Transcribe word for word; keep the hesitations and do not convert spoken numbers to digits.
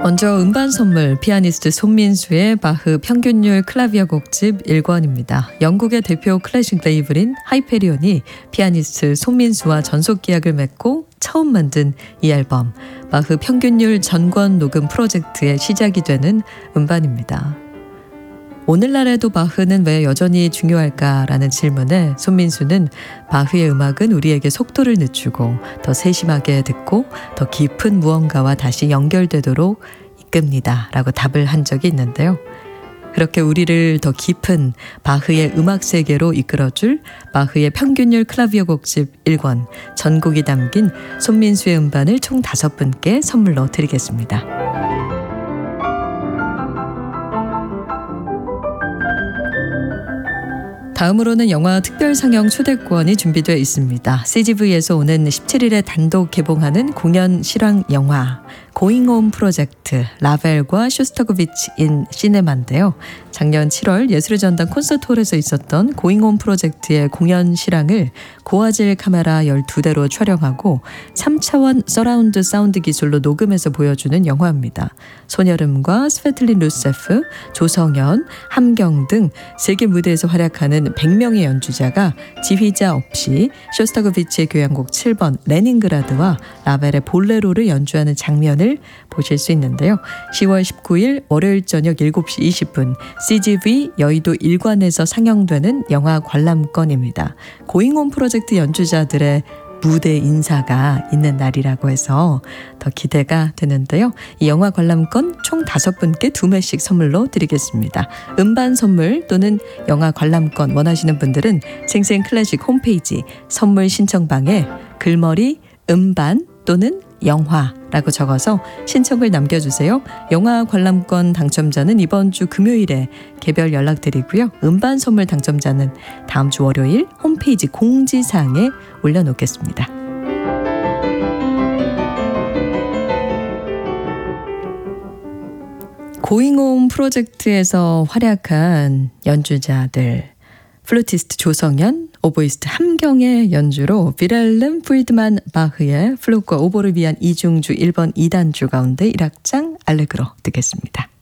먼저 음반 선물 피아니스트 손민수의 바흐 평균율 클라비어 곡집 일 권입니다. 영국의 대표 클래식 레이블인 하이페리온이 피아니스트 손민수와 전속 계약을 맺고 처음 만든 이 앨범 바흐 평균율 전권 녹음 프로젝트의 시작이 되는 음반입니다. 오늘날에도 바흐는 왜 여전히 중요할까라는 질문에 손민수는 바흐의 음악은 우리에게 속도를 늦추고 더 세심하게 듣고 더 깊은 무언가와 다시 연결되도록 이끕니다 라고 답을 한 적이 있는데요. 그렇게 우리를 더 깊은 바흐의 음악 세계로 이끌어줄 바흐의 평균율 클라비어 곡집 일 권 전곡이 담긴 손민수의 음반을 총 다섯 분께 선물로 드리겠습니다. 다음으로는 영화 특별상영 초대권이 준비되어 있습니다. 씨지비에서 오는 십칠 일에 단독 개봉하는 공연 실황 영화 고잉 홈 프로젝트 라벨과 쇼스타코비치 인 시네마인데요. 작년 칠월 예술의 전당 콘서트홀에서 있었던 고잉 홈 프로젝트의 공연 실황을 고화질 카메라 열두 대로 촬영하고 삼 차원 서라운드 사운드 기술로 녹음해서 보여주는 영화입니다. 손여름과 스베틀린 루세프, 조성현, 함경 등 세계 무대에서 활약하는 백 명의 연주자가 지휘자 없이 쇼스타코비치의 교향곡 칠 번 레닌그라드와 라벨의 볼레로를 연주하는 장면을 보실 수 있는데요. 시월 십구일 월요일 저녁 일곱 시 이십 분 씨지비 여의도 일관에서 상영되는 영화 관람권입니다. 고잉홈 프로젝트 연주자들의 무대 인사가 있는 날이라고 해서 더 기대가 되는데요. 이 영화 관람권 총 다섯 분께 두 매씩 선물로 드리겠습니다. 음반 선물 또는 영화 관람권 원하시는 분들은 생생클래식 홈페이지 선물 신청방에 글머리 음반 또는 영화라고 적어서 신청을 남겨주세요. 영화 관람권 당첨자는 이번 주 금요일에 개별 연락드리고요. 음반 선물 당첨자는 다음 주 월요일 홈페이지 공지사항에 올려놓겠습니다. 고잉홈 프로젝트에서 활약한 연주자들 플루티스트 조성현, 오보이스트 함경의 연주로 비렐름 프리드만 바흐의 플룻과 오보를 위한 이중주 일 번 이 단주 가운데 일 악장 알레그로 듣겠습니다.